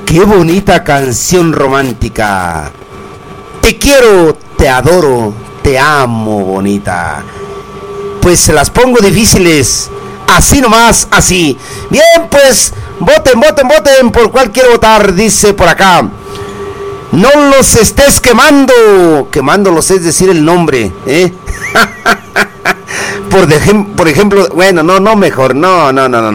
Qué bonita canción romántica. Te quiero, te adoro, te amo, bonita. Pues se las pongo difíciles. Así nomás, así. Bien, pues, voten, voten, voten. ¿Por cuál quiero votar? Dice por acá. No los estés quemando. Quemándolos es decir el nombre, ¿eh? Por ejemplo, bueno, no, mejor. No.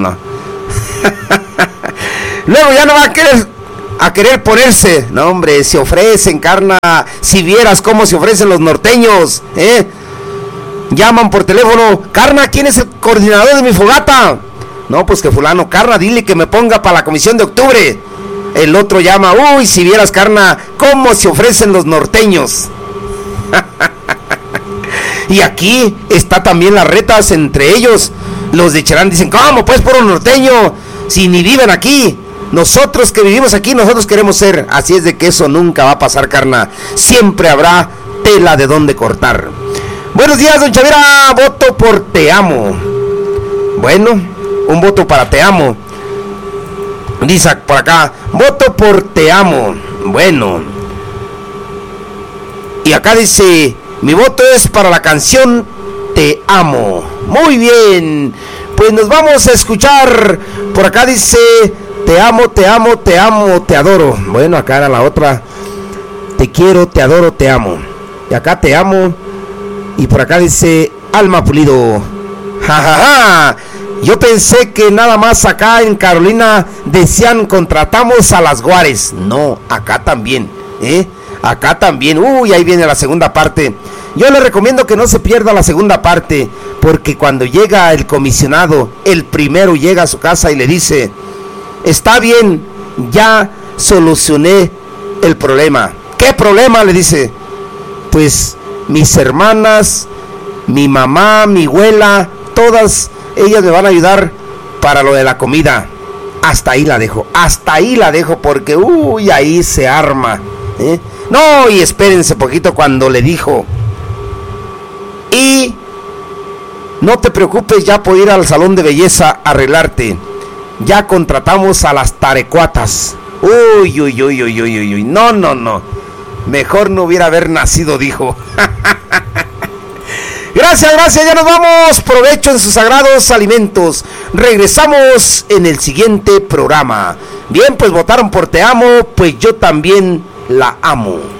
Luego ya no va a querer ponerse. No, hombre, se ofrecen, carna. Si vieras cómo se ofrecen los norteños, ¿eh? Llaman por teléfono. Carna, ¿quién es el coordinador de mi fogata? No, pues que fulano. Carna, dile que me ponga para la comisión de octubre. El otro llama. Uy, si vieras, carna, cómo se ofrecen los norteños. Y aquí está también las retas entre ellos. Los de Cherán dicen, ¿cómo pues por un norteño? Si ni viven aquí. Nosotros que vivimos aquí, nosotros queremos ser. Así es de que eso nunca va a pasar, carna. Siempre habrá tela de donde cortar. Buenos días, don Chavira. Voto por te amo. Bueno, un voto para te amo. Dice por acá, voto por te amo. Bueno. Y acá dice, mi voto es para la canción Te amo. Muy bien. Pues nos vamos a escuchar. Por acá dice, te amo, te amo, te amo, te adoro. Bueno, acá era la otra. Te quiero, te adoro, te amo. Y acá te amo. Y por acá dice, Alma Pulido. Ja. Yo pensé que nada más acá en Carolina decían contratamos a las Guares. No, acá también, ¿eh? Acá también. Uy, ahí viene la segunda parte. Yo le recomiendo que no se pierda la segunda parte, porque cuando llega el comisionado, el primero llega a su casa y le dice, está bien, ya solucioné el problema. ¿Qué problema? Le dice. Pues mis hermanas, mi mamá, mi abuela, todas ellas me van a ayudar para lo de la comida. Hasta ahí la dejo porque uy, ahí se arma, ¿eh? No, y espérense poquito cuando le dijo, y no te preocupes, ya puedo ir al salón de belleza a arreglarte. Ya contratamos a las tarecuatas. Uy. No. Mejor no hubiera haber nacido, dijo. Gracias, ya nos vamos. Provecho en sus sagrados alimentos. Regresamos en el siguiente programa. Bien, pues votaron por te amo, pues yo también la amo.